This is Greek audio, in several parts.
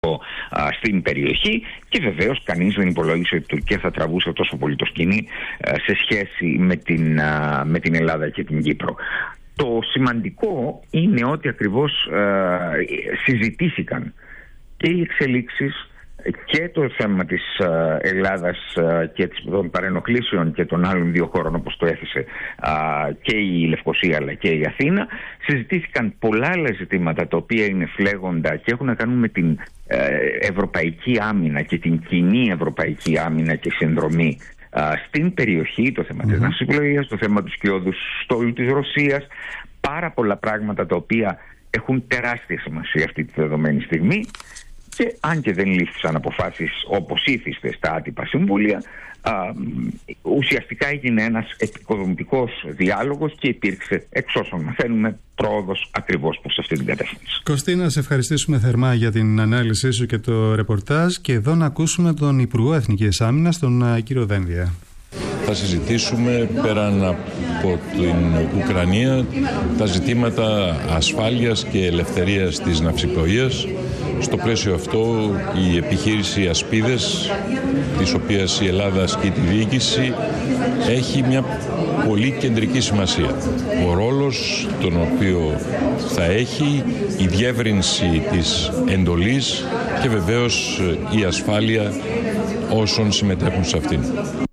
στην περιοχή, και βεβαίως κανείς δεν υπολόγισε ότι η Τουρκία θα τραβούσε τόσο πολύ το σκηνή σε σχέση με την Ελλάδα και την Κύπρο. Το σημαντικό είναι ότι ακριβώς συζητήθηκαν και οι εξελίξεις και το θέμα της Ελλάδας και των παρενοχλήσεων και των άλλων δύο χώρων, όπως το έθεσε και η Λευκοσία αλλά και η Αθήνα. Συζητήθηκαν πολλά άλλα ζητήματα τα οποία είναι φλέγοντα και έχουν να κάνουν με την ευρωπαϊκή άμυνα και την κοινή ευρωπαϊκή άμυνα και συνδρομή στην περιοχή, το θέμα της ναυσιπλοείας, το θέμα του σκιώδους στόλου της Ρωσίας, πάρα πολλά πράγματα τα οποία έχουν τεράστια σημασία αυτή τη δεδομένη στιγμή. Και αν και δεν λήφθησαν αποφάσεις όπως ήθιστε στα άτυπα συμβούλια, ουσιαστικά έγινε ένας επικοδομητικός διάλογος και υπήρξε, εξ όσων μαθαίνουμε, πρόοδος ακριβώς προς αυτή την κατεύθυνση. Κωστίνα, σε ευχαριστήσουμε θερμά για την ανάλυση σου και το ρεπορτάζ, και εδώ να ακούσουμε τον Υπουργό Εθνικής Άμυνας, τον κύριο Δένδια. Θα συζητήσουμε πέραν από την Ουκρανία τα ζητήματα ασφάλειας και ελευθερίας της ναυσιπλοείας. Στο πλαίσιο αυτό η επιχείρηση Ασπίδες, της οποίας η Ελλάδα ασκεί τη διοίκηση, έχει μια πολύ κεντρική σημασία. Ο ρόλος τον οποίο θα έχει, η διεύρυνση της εντολής και βεβαίως η ασφάλεια όσων συμμετέχουν σε αυτήν.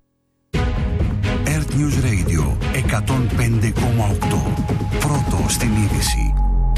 News Radio 105,8. Πρώτο στην είδηση.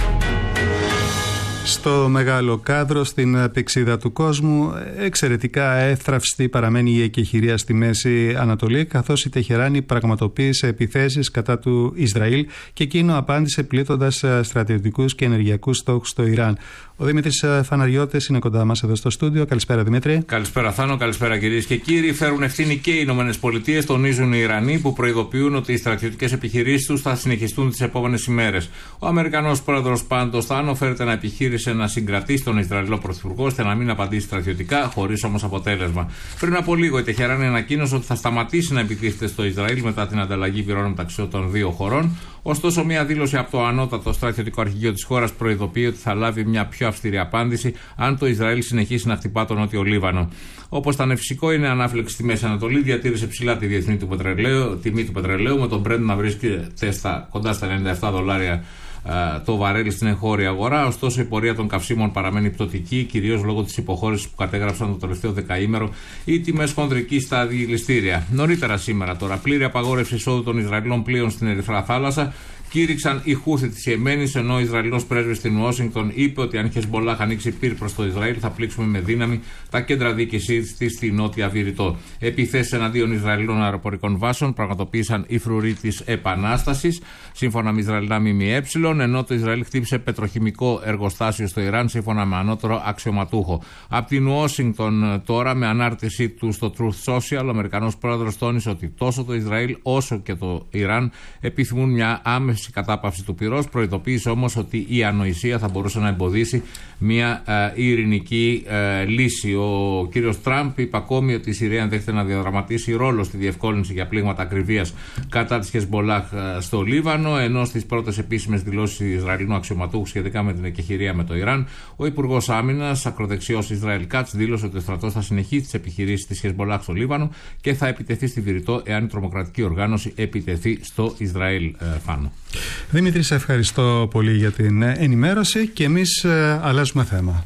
Στο μεγάλο κάδρο, στην πηξίδα του κόσμου, εξαιρετικά εύθραυστη παραμένει η εκεχηρία στη Μέση Ανατολή, καθώς η Τεχεράνη πραγματοποίησε επιθέσεις κατά του Ισραήλ και εκείνο απάντησε πλήττοντας στρατιωτικούς και ενεργειακούς στόχους στο Ιράν. Ο Δημήτρης Φαναριώτης είναι κοντά μας εδώ στο στούντιο. Καλησπέρα, Δημήτρη. Καλησπέρα, Θάνο. Καλησπέρα, κυρίες και κύριοι. Φέρουν ευθύνη και οι Ηνωμένες Πολιτείες, τονίζουν οι Ιρανοί, που προειδοποιούν ότι οι στρατιωτικές επιχειρήσεις τους θα συνεχιστούν τις επόμενες ημέρες. Ο Αμερικανός πρόεδρος πάντως, Θάνο, φέρεται να επιχείρησε να συγκρατήσει τον Ισραηλό πρωθυπουργό ώστε να μην απαντήσει στρατιωτικά, χωρίς όμως αποτέλεσμα. Πριν από λίγο, η Τεχεράνη ανακοίνωσε ότι θα σταματήσει να επιτίθεται στο Ισραήλ μετά την ανταλλαγή πυρών μεταξύ των δύο χωρών. Ωστόσο, μια δήλωση από το ανώτατο στρατιωτικό αρχηγείο της χώρας προειδοποιεί ότι θα λάβει μια πιο αυστηρή απάντηση αν το Ισραήλ συνεχίσει να χτυπά τον Νότιο Λίβανο. Όπως ήταν φυσικό, είναι ανάφλεξη στη Μέση Ανατολή, διατήρησε ψηλά τη διεθνή τιμή του πετρελαίου, με τον Brent να βρίσκεται κοντά στα $97 το βαρέλι στην εγχώρια αγορά. Ωστόσο, η πορεία των καυσίμων παραμένει πτωτική, κυρίως λόγω της υποχώρησης που κατέγραψαν το τελευταίο δεκαήμερο οι τιμές χονδρικής στα αντιληστήρια. Νωρίτερα σήμερα, τώρα, πλήρη απαγόρευση εισόδου των Ισραηλών πλοίων στην Ερυθρά Θάλασσα κήρυξαν οι Χούθη της Ιεμένης, ενώ ο Ισραηλινός πρέσβης στην Ουάσιγκτον είπε ότι αν η Χεσμολάχ ανοίξει πυρ προς το Ισραήλ, θα πλήξουμε με δύναμη τα κέντρα διοίκησής της στη Νότια Βηρητό. Επιθέσεις εναντίον Ισραηλινών αεροπορικών βάσεων πραγματοποίησαν οι φρουροί της Επανάστασης, σύμφωνα με Ισραηλινά ΜΜΕ, ενώ το Ισραήλ χτύπησε πετροχημικό εργοστάσιο στο Ιράν, σύμφωνα με ανώτερο αξιωματούχο. Από την Ουάσιγκτον, τώρα, με ανάρτησή του στο Truth Social, ο Αμερικανός πρόεδρος τόνισε ότι τόσο το Ισραήλ όσο και το Ιράν επιθυμούν μια άμεση κατάπαυση του πυρός. Προειδοποίησε όμως ότι η ανοησία θα μπορούσε να εμποδίσει μια ειρηνική λύση. Ο κύριος Τραμπ είπε ακόμη ότι η Συρία ενδέχεται να διαδραματίσει ρόλο στη διευκόλυνση για πλήγματα ακριβίας κατά της Χεσμολάχ στο Λίβανο, ενώ στις πρώτες επίσημες δηλώσεις Ισραηλινού αξιωματούχου σχετικά με την εκεχηρία με το Ιράν, ο Υπουργός Άμυνας, ακροδεξιός Ισραήλ Κάτς, δήλωσε ότι ο στρατός θα συνεχίσει τις επιχειρήσεις της Χεσμολάχ στο Λίβανο και θα επιτεθεί στη Βηρητό εάν η τρομοκρατική οργάνωση επιτεθεί στο Ισραήλ. Φάνο. Δημήτρη, σε ευχαριστώ πολύ για την ενημέρωση και εμείς αλλάζουμε θέμα.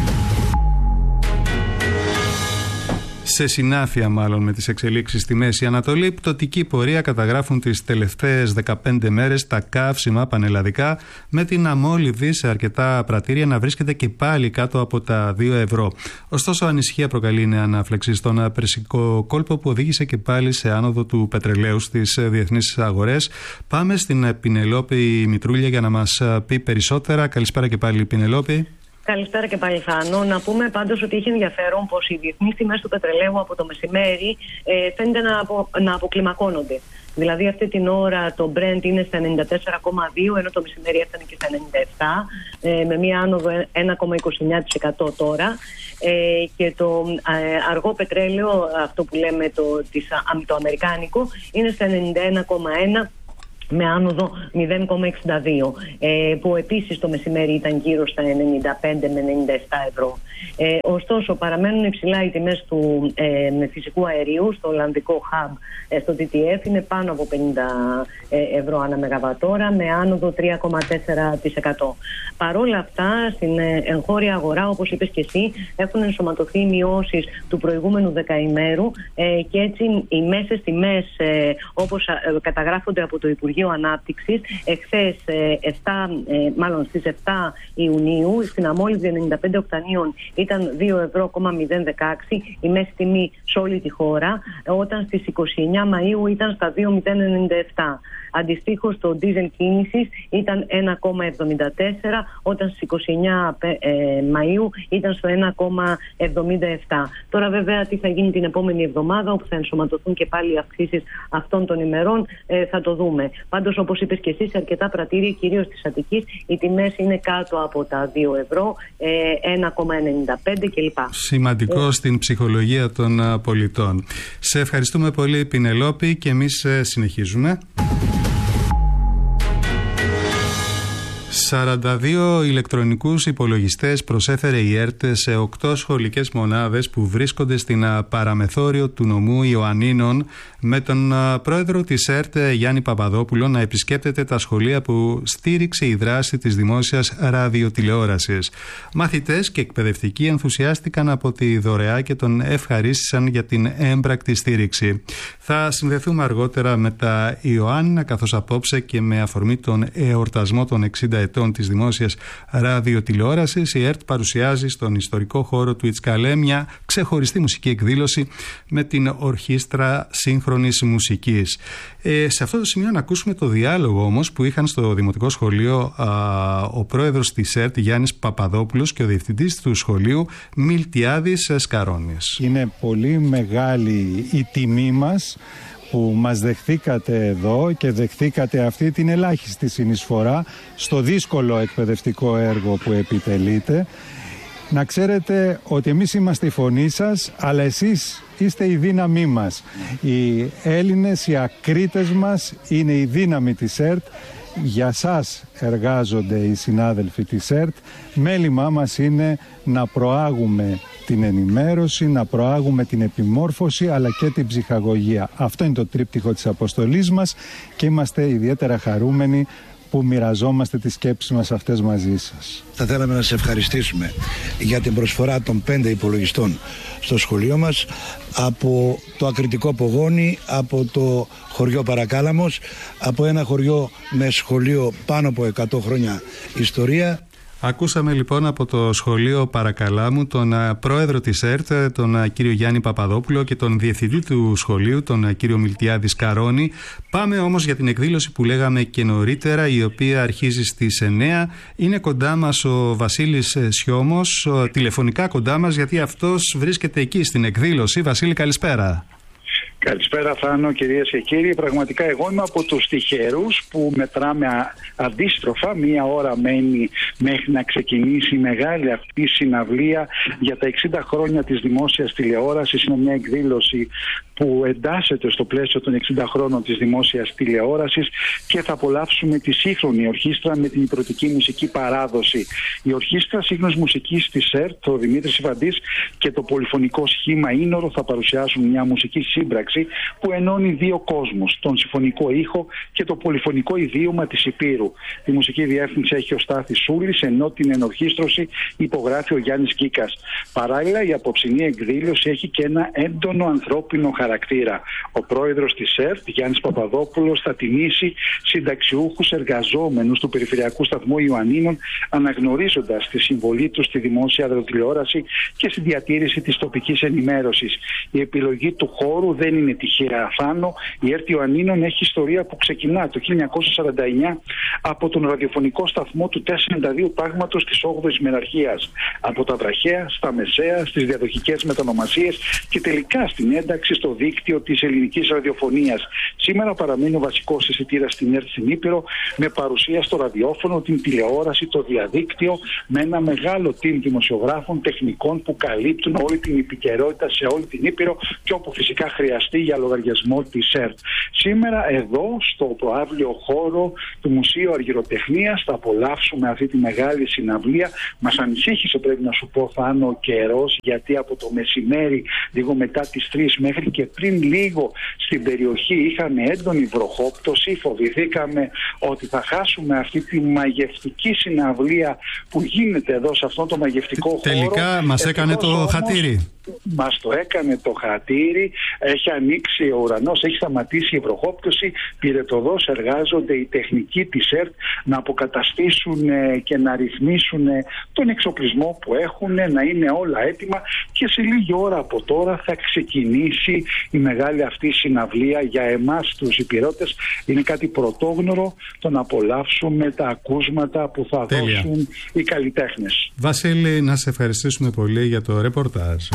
Σε συνάφεια μάλλον με τις εξελίξεις στη Μέση Ανατολή, πτωτική πορεία καταγράφουν τις τελευταίες 15 μέρες τα καύσιμα πανελλαδικά, με την αμόλυβδη σε αρκετά πρατήρια να βρίσκεται και πάλι κάτω από τα 2 ευρώ. Ωστόσο, ανησυχία προκαλεί η νέα ανάφλεξη στον Περσικό κόλπο, που οδήγησε και πάλι σε άνοδο του πετρελαίου στις διεθνείς αγορές. Πάμε στην Πινελόπη Μητρούλια για να μας πει περισσότερα. Καλησπέρα και πάλι, Πινελόπη. Καλησπέρα και πάλι, Θάνο. Να πούμε πάντως ότι έχει ενδιαφέρον πως οι διεθνείς τιμές του πετρελαίου από το μεσημέρι φαίνεται να αποκλιμακώνονται. Δηλαδή, αυτή την ώρα το Brent είναι στα 94,2, ενώ το μεσημέρι έφτανε και στα 97, με μία άνοδο 1,29% τώρα. Και το αργό πετρέλαιο, αυτό που λέμε το αμερικάνικο, είναι στα 91,1, με άνοδο 0,62, που επίσης το μεσημέρι ήταν γύρω στα 95 με 97 ευρώ. Ωστόσο, παραμένουν υψηλά οι τιμές του φυσικού αερίου στο Ολλανδικό Hub, στο TTF, είναι πάνω από 50 ευρώ ανά μεγαβατόρα, με άνοδο 3,4%. Παρόλα αυτά, στην εγχώρια αγορά, όπως είπες και εσύ, έχουν ενσωματωθεί μειώσεις του προηγούμενου δεκαημέρου και έτσι οι μέσες τιμές, όπως καταγράφονται από το Υπουργείο Ανάπτυξης, εχθές, στις 7 Ιουνίου, στην αμμόλυβδη 95 οκτανίων ήταν 2,016 ευρώ η μέση τιμή σε όλη τη χώρα, όταν στις 29 Μαΐου ήταν στα 2,097. Αντιστοίχως το ντίζελ κίνησης ήταν 1,74, όταν στις 29 Μαΐου ήταν στο 1,77. Τώρα βέβαια τι θα γίνει την επόμενη εβδομάδα, όπου θα ενσωματωθούν και πάλι οι αυξήσεις αυτών των ημερών, θα το δούμε. Πάντως, όπως είπες και εσύ, σε αρκετά πρατήρια, κυρίως της Αττικής, οι τιμές είναι κάτω από τα 2 ευρώ, 1,95 κλπ. Σημαντικό στην ψυχολογία των πολιτών. Σε ευχαριστούμε πολύ, Πινελόπη, και εμείς συνεχίζουμε. 42 ηλεκτρονικούς υπολογιστές προσέφερε η ΕΡΤ σε 8 σχολικές μονάδες που βρίσκονται στην παραμεθόριο του νομού Ιωαννίνων, με τον πρόεδρο της ΕΡΤ Γιάννη Παπαδόπουλο να επισκέπτεται τα σχολεία που στήριξε η δράση της δημόσιας ραδιοτηλεόρασης. Μαθητές και εκπαιδευτικοί ενθουσιάστηκαν από τη δωρεά και τον ευχαρίστησαν για την έμπρακτη στήριξη. Θα συνδεθούμε αργότερα με τα Ιωάννινα, καθώς απόψε και με αφορμή τον εορτασμό των 60 ετών της δημόσιας ραδιοτηλεόρασης, η ΕΡΤ παρουσιάζει στον ιστορικό χώρο του Ιτσκαλέ μια ξεχωριστή μουσική εκδήλωση με την Ορχήστρα Σύγχρονης Μουσικής. Σε αυτό το σημείο να ακούσουμε το διάλογο όμως που είχαν στο Δημοτικό Σχολείο ο πρόεδρος της ΕΡΤ Γιάννης Παπαδόπουλος και ο διευθυντής του σχολείου Μιλτιάδης Σκαρώνης. Είναι πολύ μεγάλη η τιμή μας που μας δεχθήκατε εδώ και δεχθήκατε αυτή την ελάχιστη συνεισφορά στο δύσκολο εκπαιδευτικό έργο που επιτελείτε. Να ξέρετε ότι εμείς είμαστε η φωνή σας, αλλά εσείς είστε η δύναμή μας. Οι Έλληνες, οι ακρίτες μας είναι η δύναμη της ΕΡΤ. Για σας εργάζονται οι συνάδελφοι της ΕΡΤ. Μέλημά μας είναι να προάγουμε την ενημέρωση, να προάγουμε την επιμόρφωση αλλά και την ψυχαγωγία. Αυτό είναι το τρίπτυχο της αποστολής μας και είμαστε ιδιαίτερα χαρούμενοι που μοιραζόμαστε τις σκέψεις μας αυτές μαζί σας. Θα θέλαμε να σας ευχαριστήσουμε για την προσφορά των 5 υπολογιστών στο σχολείο μας, από το Ακριτικό Πογόνι, από το χωριό Παρακάλαμος, από ένα χωριό με σχολείο πάνω από 100 χρόνια ιστορία. Ακούσαμε λοιπόν από το σχολείο Παρακαλάμου τον πρόεδρο της ΕΡΤ, τον κύριο Γιάννη Παπαδόπουλο, και τον διευθυντή του σχολείου, τον κύριο Μιλτιάδη Σκαρώνη. Πάμε όμως για την εκδήλωση που λέγαμε και νωρίτερα, η οποία αρχίζει στις 9. Είναι κοντά μας ο Βασίλης Σιώμος, τηλεφωνικά κοντά μας, γιατί αυτός βρίσκεται εκεί στην εκδήλωση. Βασίλη, καλησπέρα. Καλησπέρα Θάνο, κυρίες και κύριοι. Πραγματικά εγώ είμαι από τους τυχερούς που μετράμε αντίστροφα. 1 ώρα μένει μέχρι να ξεκινήσει η μεγάλη αυτή συναυλία για τα 60 χρόνια της δημόσιας τηλεόρασης. Είναι μια εκδήλωση που εντάσσεται στο πλαίσιο των 60 χρόνων της δημόσιας τηλεόρασης και θα απολαύσουμε τη σύγχρονη ορχήστρα με την υπηρετική μουσική παράδοση. Η Ορχήστρα Σύγχρονης Μουσικής της ΕΡΤ, ο Δημήτρης Ιβαντής και το πολυφωνικό σχήμα Ήνορο θα παρουσιάσουν μια μουσική σύμπραξη που ενώνει 2 κόσμους, τον συμφωνικό ήχο και το πολυφωνικό ιδίωμα της Υπήρου. Τη μουσική διεύθυνση έχει ο Στάθης Σούλης, ενώ την ενορχήστρωση υπογράφει ο Γιάννης Κίκας. Παράλληλα, η απόψινή εκδήλωση έχει και ένα έντονο ανθρώπινο χαρακτήρα. Ο πρόεδρος της ΕΡΤ, Γιάννης Παπαδόπουλος, θα τιμήσει συνταξιούχους εργαζόμενους του Περιφερειακού Σταθμού Ιωαννίνων, αναγνωρίζοντας τη συμβολή τους στη δημόσια ραδιοτηλεόραση και στη διατήρηση της τοπικής ενημέρωσης. Η επιλογή του χώρου δεν είναι τυχαία, Θάνο. Η ΕΡΤ Ιωαννίνων έχει ιστορία που ξεκινά το 1949 από τον ραδιοφωνικό σταθμό του 492 Πάγματος της 8ης Μεραρχίας. Από τα βραχαία στα μεσαία, στις διαδοχικές μετανομασίες και τελικά στην ένταξη στο δίκτυο της ελληνικής ραδιοφωνίας. Σήμερα παραμένει ο βασικός εισιτήρας στην ΕΡΤ στην Ήπειρο, με παρουσία στο ραδιόφωνο, την τηλεόραση, το διαδίκτυο, με ένα μεγάλο team δημοσιογράφων, τεχνικών που καλύπτουν όλη την επικαιρότητα σε όλη την Ήπειρο και όπου φυσικά χρειαστεί για λογαριασμό της ΕΡΤ. Σήμερα εδώ στο προαύλιο χώρο του Μουσείου Αργυροτεχνίας θα απολαύσουμε αυτή τη μεγάλη συναυλία. Μας ανησύχησε, πρέπει να σου πω, Θάνο, ο καιρός, γιατί από το μεσημέρι, λίγο μετά τις 3 μέχρι και πριν λίγο στην περιοχή είχαμε έντονη βροχόπτωση. Φοβηθήκαμε ότι θα χάσουμε αυτή τη μαγευτική συναυλία που γίνεται εδώ σε αυτό το μαγευτικό χώρο. Τελικά μας έκανε το χατήρι. Μας το έκανε το χατήρι, έχει ανοίξει ο ουρανός, έχει σταματήσει η βροχόπτωση. Πυρετωδώς εργάζονται οι τεχνικοί της ΕΡΤ να αποκαταστήσουν και να ρυθμίσουν τον εξοπλισμό που έχουν, να είναι όλα έτοιμα, και σε λίγη ώρα από τώρα θα ξεκινήσει η μεγάλη αυτή συναυλία. Για εμάς τους Ηπειρώτες είναι κάτι πρωτόγνωρο το να απολαύσουμε τα ακούσματα που θα δώσουν οι καλλιτέχνες. Βασίλη, να σε ευχαριστήσουμε πολύ για το ρεπορτάζ.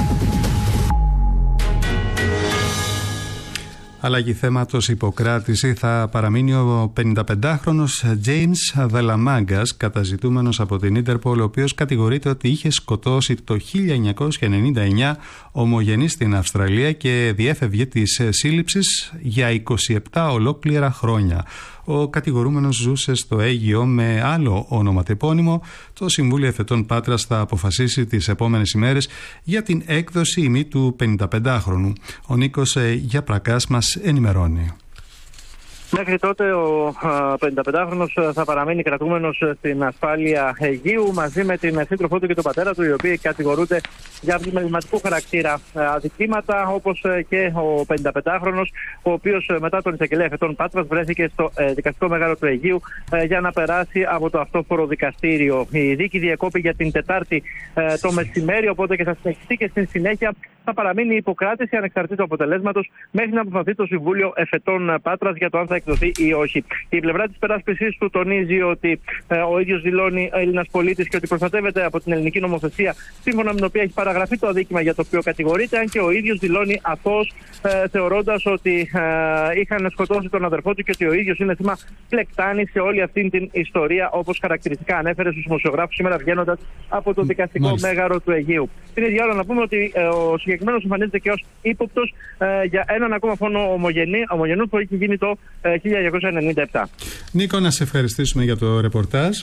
Αλλαγή θέματος, υποκράτηση. Θα παραμείνει ο 55χρονος James Δελαμάγκας, καταζητούμενος από την Ίντερπολ, ο οποίος κατηγορείται ότι είχε σκοτώσει το 1999 ομογενή στην Αυστραλία και διέφευγε της σύλληψης για 27 ολόκληρα χρόνια. Ο κατηγορούμενος ζούσε στο Αίγυο με άλλο ονοματεπώνυμο. Το Συμβούλιο Εφετών Πάτρας θα αποφασίσει τις επόμενες ημέρες για την έκδοση ημί του 55χρονου. Ο Νίκος Γιαπρακάς μας ενημερώνει. Μέχρι τότε ο 55χρονος θα παραμείνει κρατούμενος στην ασφάλεια Αιγείου μαζί με την σύντροφό του και τον πατέρα του, οι οποίοι κατηγορούνται για πλημεληματικού χαρακτήρα αδικήματα, όπως και ο 55χρονος, ο οποίος μετά τον εισαγγελέα Εφετών Πάτρας βρέθηκε στο δικαστικό μέγαρο του Αιγείου για να περάσει από το αυτόφορο δικαστήριο. Η δίκη διεκόπη για την Τετάρτη το μεσημέρι, οπότε και θα συνεχιστεί και στη συνέχεια θα παραμείνει υποκράτηση ανεξαρτήτου αποτελέσματος μέχρι να αποφανθεί το Συμβούλιο Εφετών Πάτρας για το αν θα εκδοθεί ή όχι. Η πλευρά της περάσπισης του τονίζει ότι ο ίδιος δηλώνει Έλληνας πολίτης και ότι προστατεύεται από την ελληνική νομοθεσία, σύμφωνα με την οποία έχει παραγραφεί το αδίκημα για το οποίο κατηγορείται, αν και ο ίδιος δηλώνει αθώος, θεωρώντας ότι είχαν σκοτώσει τον αδερφό του και ότι ο ίδιος είναι θύμα πλεκτάνη σε όλη αυτή την ιστορία, όπως χαρακτηριστικά ανέφερε στους δημοσιογράφους σήμερα βγαίνοντας από το δικαστικό μέγαρο του Αιγείου. Την ίδια ώρα να πούμε ότι ο συγκεκριμένος εμφανίζεται και ως ύποπτος για έναν ακόμα φόνο ομογενού που έχει γίνει το 1997. Νίκο, να σε ευχαριστήσουμε για το ρεπορτάζ.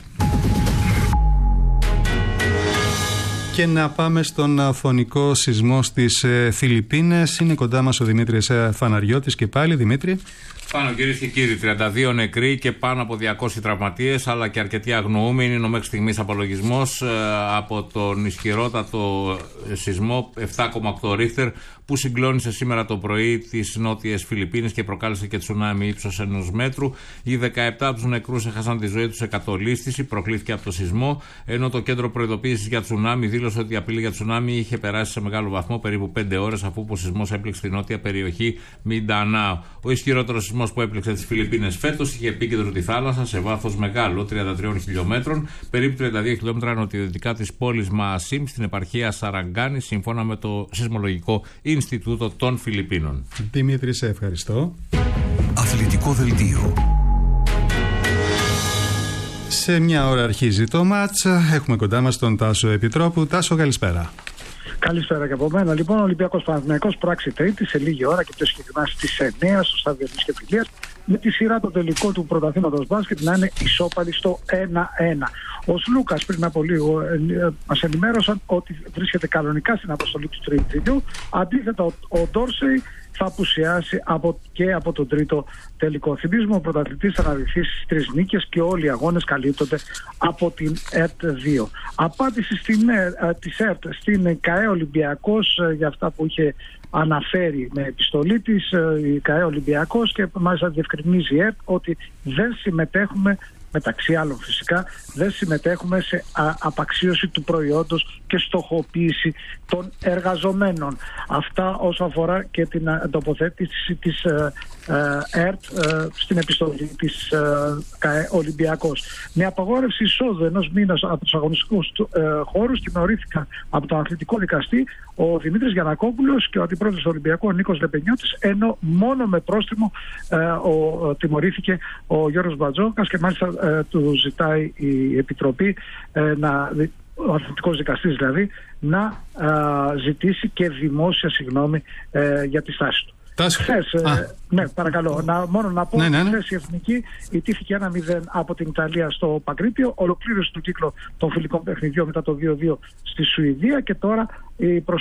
Και να πάμε στον φωνικό σεισμό στις Φιλιππίνες. Είναι κοντά μας ο Δημήτρης Φαναριώτης και πάλι. Δημήτρη. Πάνω, κυρίες και κύριοι, 32 νεκροί και πάνω από 200 τραυματίες, αλλά και αρκετοί αγνοούμενοι. Είναι ο μέχρι στιγμής απολογισμός από τον ισχυρότατο σεισμό 7,8 Ρίχτερ που συγκλώνησε σήμερα το πρωί τις νότιες Φιλιππίνες και προκάλεσε και τσουνάμι ύψος 1 μέτρου. Οι 17 από τους νεκρούς έχασαν τη ζωή τους σε κατολίσθηση, προκλήθηκε από το σεισμό, ενώ το κέντρο προειδοποίησης για τσουνάμι δήλωσε ότι η απειλή για τσουνάμι είχε περάσει σε μεγάλο βαθμό, περίπου 5 ώρες αφού ο σεισμός έπληξε τη νότια περιοχή Μιντανάο. Ο ισχυρότερος σεισμός που έπληξε τις Φιλιππίνες φέτος είχε επίκεντρο τη θάλασσα σε βάθος μεγάλο 33 χιλιόμετρων, περίπου 32 χιλιόμετρα νοτιοδυτικά της πόλης Μαασίμ στην επαρχία Σαραγκάνη, σύμφωνα με το Σεισμολογικό Ινστιτούτο των Φιλιππίνων. Δημήτρη, σε ευχαριστώ. Αθλητικό δελτίο. Σε μια ώρα αρχίζει το μάτς. Έχουμε κοντά μας τον Τάσο Επιτρόπου. Τάσο, καλησπέρα. Καλησπέρα και από μένα. Λοιπόν, ο Ολυμπιακός Παναθηναϊκός πράξη τρίτη σε λίγη ώρα και πιο συγκεκριμένα στις 9 στο στάδιο της Κεφυλίας, με τη σειρά το τελικό του πρωταθλήματος μπάσκετ να είναι ισόπαλη στο 1-1. Ο Σλούκας πριν από λίγο μας ενημέρωσαν ότι βρίσκεται κανονικά στην αποστολή του Τριτινιού. Αντίθετα, ο Ντόρσεϊ θα απουσιάσει και από τον τρίτο τελικό. Θυμίζουμε, ο πρωταθλητής θα αναδειχθεί στις 3 νίκες και όλοι οι αγώνες καλύπτονται από την ΕΡΤ 2. Απάντηση της ΕΡΤ στην ΚΑΕ Ολυμπιακός για αυτά που είχε αναφέρει με επιστολή της η ΚΑΕ Ολυμπιακός, και μάλιστα διευκρινίζει η ΕΡΤ ότι δεν συμμετέχουμε, μεταξύ άλλων φυσικά, δεν συμμετέχουμε σε απαξίωση του προϊόντος και στοχοποίηση των εργαζομένων. Αυτά όσο αφορά και την τοποθέτηση της ΕΡΤ στην επιστολή της ΚΑΕ Ολυμπιακός. Με απαγόρευση εισόδου ενός μήνα από τους αγωνιστικούς χώρους τιμωρήθηκαν από τον αθλητικό δικαστή ο Δημήτρης Γιαννακόπουλος και ο αντιπρόεδρος του Ολυμπιακού, ο Νίκος Λεπενιώτης, ενώ μόνο με πρόστιμο τιμωρήθηκε ο Γιώργος Μπατζόκας και μάλιστα του ζητάει η Επιτροπή, ο αθλητικός δικαστής δηλαδή, να ζητήσει και δημόσια συγγνώμη για τη στάση του. Ναι, παρακαλώ. Μόνο να πω ότι χθες η Εθνική ιτήθηκε 1-0 από την Ιταλία στο Παγκρίτιο, ολοκλήρωσε τον κύκλο των φιλικών παιχνιδιών μετά το 2-2 στη Σουηδία και τώρα η